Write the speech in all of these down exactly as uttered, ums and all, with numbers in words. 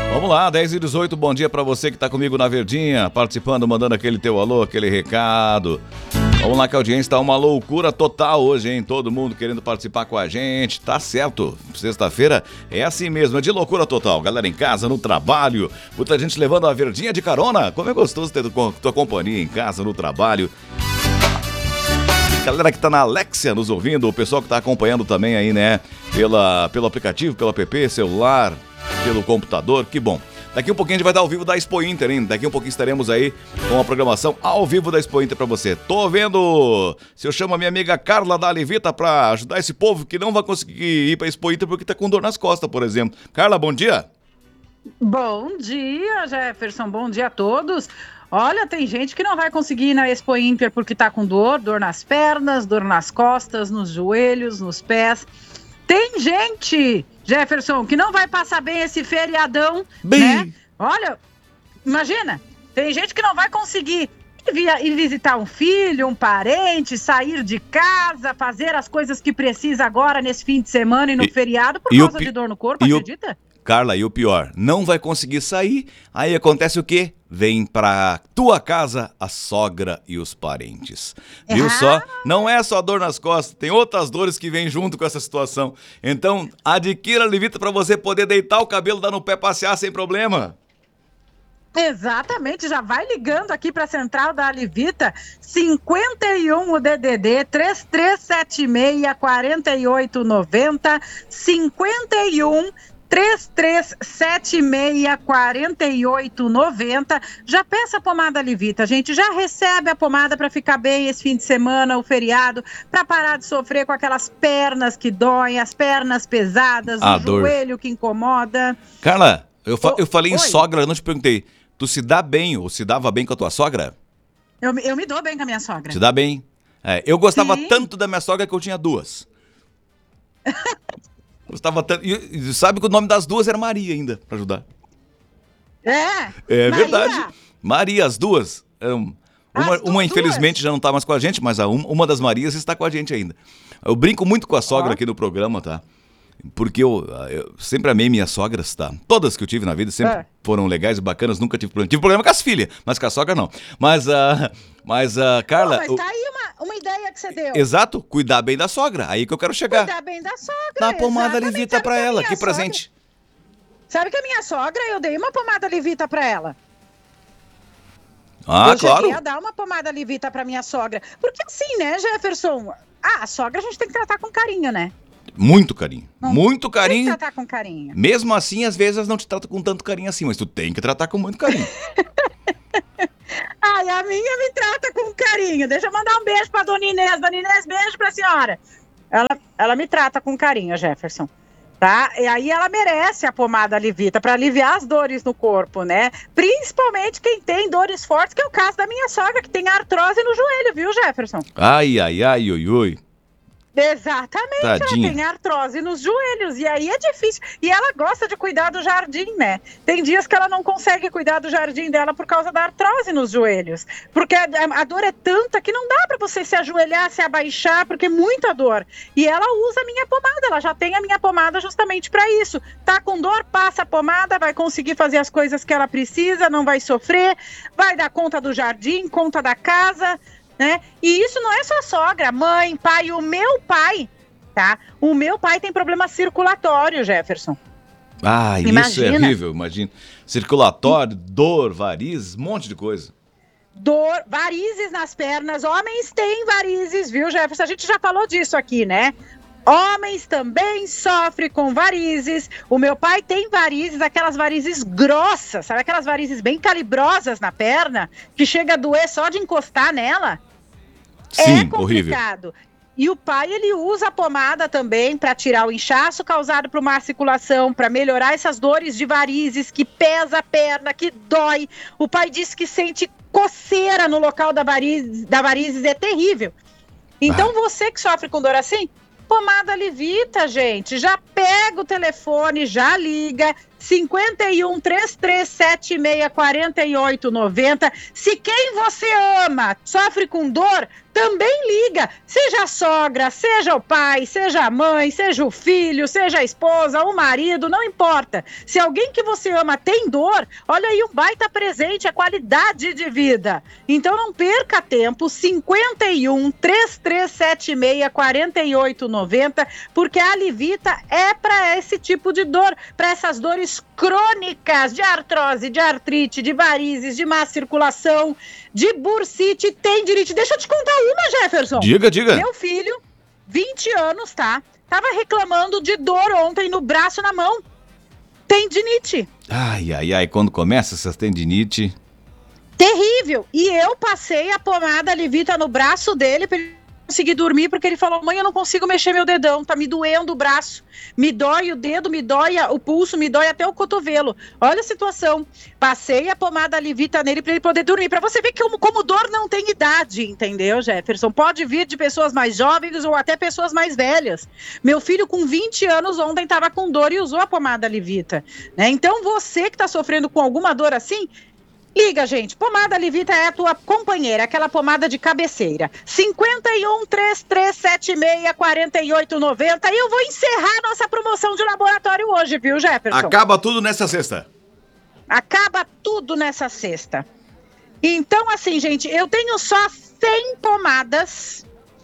Vamos lá, dez e dezoito, bom dia pra você que tá comigo na Verdinha, participando, mandando aquele teu alô, aquele recado. Vamos lá que a audiência tá uma loucura total hoje, hein? Todo mundo querendo participar com a gente, tá certo. Sexta-feira é assim mesmo, é de loucura total. Galera em casa, no trabalho, muita gente levando a Verdinha de carona. Como é gostoso ter tua companhia em casa, no trabalho. Galera que tá na Alexia nos ouvindo, o pessoal que tá acompanhando também aí, né? Pela, pelo aplicativo, pelo app, celular, pelo computador, que bom. Daqui um pouquinho a gente vai estar ao vivo da Expo Inter, hein? Daqui um pouquinho estaremos aí com a programação ao vivo da Expo Inter pra você. Tô vendo se eu chamo a minha amiga Carla da Alivita pra ajudar esse povo que não vai conseguir ir pra Expo Inter porque tá com dor nas costas, por exemplo. Carla, bom dia. Bom dia, Jefferson. Bom dia a todos. Olha, tem gente que não vai conseguir ir na Expo Inter porque tá com dor, dor nas pernas, dor nas costas, nos joelhos, nos pés. Tem gente, Jefferson, que não vai passar bem esse feriadão, bem... né? Olha, imagina, tem gente que não vai conseguir ir, ir visitar um filho, um parente, sair de casa, fazer as coisas que precisa agora nesse fim de semana e no e, feriado por causa pi... de dor no corpo, acredita? O... Carla, e o pior, não vai conseguir sair, aí acontece o quê? Vem pra tua casa a sogra e os parentes. Viu ah. só? Não é só dor nas costas, tem outras dores que vêm junto com essa situação. Então, adquira a Alivita pra você poder deitar o cabelo, dar no pé, passear sem problema. Exatamente, já vai ligando aqui para a central da Alivita, cinquenta e um o D D D, três três sete seis, quatro oito nove zero, cinquenta e um três três sete seis, quatro oito nove zero. Já peça a pomada Alivita, gente. Já recebe a pomada para ficar bem esse fim de semana, o feriado, para parar de sofrer com aquelas pernas que doem, as pernas pesadas, a o dor. Joelho que incomoda. Carla, eu, fa- eu falei Oi. em sogra, eu não te perguntei. Tu se dá bem ou se dava bem com a tua sogra? Eu, eu me dou bem com a minha sogra. Se dá bem? É, eu gostava Sim. tanto da minha sogra que eu tinha duas. Gostava tanto. E, e sabe que o nome das duas era Maria ainda, pra ajudar. É? É Maria. Verdade. Maria, as duas. Um, uma, as uma infelizmente, duas? já não tá mais com a gente, mas a um, uma das Marias está com a gente ainda. Eu brinco muito com a sogra oh. aqui no programa, tá? Porque eu, eu sempre amei minhas sogras, tá? Todas que eu tive na vida sempre é. foram legais e bacanas, nunca tive problema. Tive problema com as filhas, mas com a sogra não. Mas, uh, mas uh, Carla... Não, mas tá aí uma, uma ideia que você deu. Exato, cuidar bem da sogra, aí que eu quero chegar. Cuidar bem da sogra, Dá pomada Alivita pra ela, que sogra... presente. Sabe que a minha sogra, eu dei uma pomada Alivita pra ela. Ah, eu claro. Eu ia dar uma pomada Alivita pra minha sogra. Porque assim, né, Jefferson? Ah, a sogra a gente tem que tratar com carinho, né? Muito carinho, não, muito carinho. Tem que tratar com carinho. Mesmo assim, às vezes não te trata com tanto carinho assim, mas tu tem que tratar com muito carinho. Ai, a minha me trata com carinho. Deixa eu mandar um beijo pra Dona Inês. Dona Inês, beijo pra senhora. Ela, ela me trata com carinho, Jefferson. Tá? E aí ela merece a pomada Alivita pra aliviar as dores no corpo, né? Principalmente quem tem dores fortes, que é o caso da minha sogra, que tem artrose no joelho, viu, Jefferson? Ai, ai, ai, oi, oi. Exatamente, Tadinha. Ela tem artrose nos joelhos, e aí é difícil. E ela gosta de cuidar do jardim, né? Tem dias que ela não consegue cuidar do jardim dela por causa da artrose nos joelhos. Porque a, a dor é tanta que não dá pra você se ajoelhar, se abaixar, porque é muita dor. E ela usa a minha pomada, ela já tem a minha pomada justamente pra isso. Tá com dor, passa a pomada, vai conseguir fazer as coisas que ela precisa, não vai sofrer, vai dar conta do jardim, conta da casa... Né? E isso não é só sogra, mãe, pai, o meu pai, tá? O meu pai tem problema circulatório, Jefferson. Ah, imagina. Isso é horrível, imagina. Circulatório, dor, varizes, um monte de coisa. Dor, varizes nas pernas, homens têm varizes, viu, Jefferson? A gente já falou disso aqui, né? Homens também sofrem com varizes. O meu pai tem varizes, aquelas varizes grossas, sabe? Aquelas varizes bem calibrosas na perna, que chega a doer só de encostar nela. Sim, é complicado. Horrível. E o pai, ele usa a pomada também para tirar o inchaço causado por má articulação, para melhorar essas dores de varizes, que pesa a perna, que dói. O pai diz que sente coceira no local da varizes, da varizes, é terrível. Então, ah. você que sofre com dor assim, pomada Alivita, gente. Já pega o telefone, já liga, cinquenta e um, três três sete seis, quarenta e oito noventa. Se quem você ama sofre com dor, também liga. Seja a sogra, seja o pai, seja a mãe, seja o filho, seja a esposa, o marido, não importa. Se alguém que você ama tem dor, olha aí um baita presente, a qualidade de vida. Então não perca tempo, cinquenta e um, três três sete seis, quarenta e oito noventa, porque a Alivita é para esse tipo de dor, para essas dores crônicas de artrose, de artrite, de varizes, de má circulação, de bursite, tendinite. Deixa eu te contar uma, Jefferson. Diga, diga. Meu filho, vinte anos, tá? Tava reclamando de dor ontem no braço, na mão. Tendinite. Ai, ai, ai, quando começa essas tendinite... Terrível. E eu passei a pomada Alivita no braço dele pra ele conseguir dormir, porque ele falou, mãe, eu não consigo mexer meu dedão, tá me doendo o braço, me dói o dedo, me dói o pulso, me dói até o cotovelo. Olha a situação. Passei a pomada Alivita nele para ele poder dormir, para você ver que como, como dor não tem idade, entendeu, Jefferson? Pode vir de pessoas mais jovens ou até pessoas mais velhas. Meu filho com vinte anos ontem estava com dor e usou a pomada Alivita, né? Então você que está sofrendo com alguma dor assim, liga, gente. Pomada Alivita é a tua companheira, aquela pomada de cabeceira. cinquenta e um, três três sete seis, quarenta e oito noventa. E eu vou encerrar nossa promoção de laboratório hoje, viu, Jefferson? Acaba tudo nessa sexta. Acaba tudo nessa sexta. Então, assim, gente, eu tenho só cem pomadas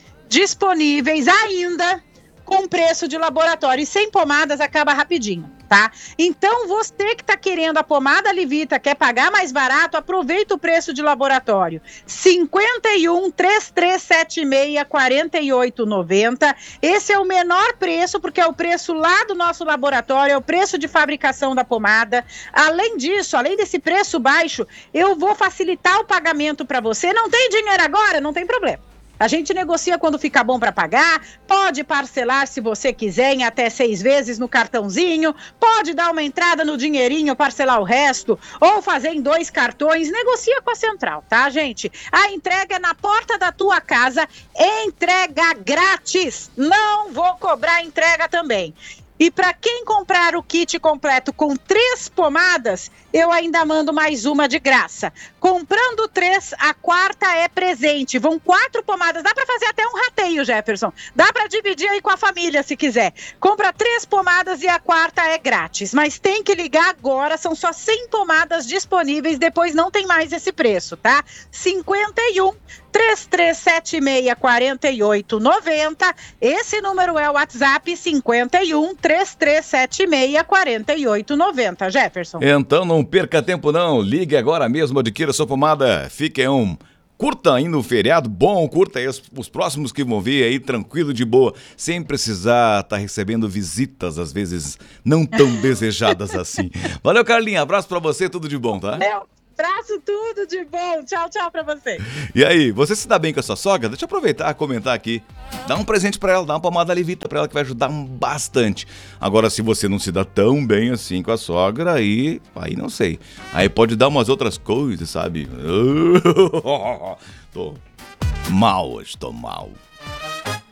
disponíveis ainda com preço de laboratório. E cem pomadas acaba rapidinho, tá? Então, você que está querendo a pomada Alivita, quer pagar mais barato, aproveita o preço de laboratório. cinquenta e um, três três sete seis, quarenta e oito noventa. Esse é o menor preço, porque é o preço lá do nosso laboratório, é o preço de fabricação da pomada. Além disso, além desse preço baixo, eu vou facilitar o pagamento para você. Não tem dinheiro agora? Não tem problema. A gente negocia quando fica bom para pagar, pode parcelar se você quiser em até seis vezes no cartãozinho, pode dar uma entrada no dinheirinho, parcelar o resto, ou fazer em dois cartões, negocia com a Central, tá, gente? A entrega é na porta da tua casa, entrega grátis, não vou cobrar entrega também. E para quem comprar o kit completo com três pomadas, eu ainda mando mais uma de graça. Comprando três, a quarta é presente. Vão quatro pomadas. Dá para fazer até um rateio, Jefferson. Dá para dividir aí com a família, se quiser. Compra três pomadas e a quarta é grátis. Mas tem que ligar agora. São só cem pomadas disponíveis. Depois não tem mais esse preço, tá? cinquenta e um, três três sete seis, quarenta e oito noventa. Esse número é o WhatsApp cinquenta e um, três três sete seis, quarenta e oito noventa. Jefferson. Então não perca tempo não, ligue agora mesmo, adquira sua pomada, fique um, curta aí no feriado, bom, curta aí os, os próximos que vão vir aí, tranquilo, de boa, sem precisar estar tá recebendo visitas, às vezes, não tão desejadas assim. Valeu, Carlinha, abraço pra você, tudo de bom, tá? É. Traço tudo de bom. Tchau, tchau pra você. E aí, você se dá bem com a sua sogra? Deixa eu aproveitar e comentar aqui. Dá um presente pra ela, dá uma pomada Alivita pra ela que vai ajudar bastante. Agora, se você não se dá tão bem assim com a sogra, aí, aí não sei. Aí pode dar umas outras coisas, sabe? Tô mal hoje, tô mal.